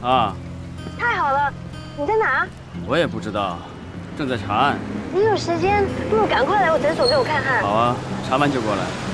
啊， 太好了，你在哪？ 我也不知道，正在查案。 你有时间，不如赶快来我诊所给我看看。 好啊，查完就过来。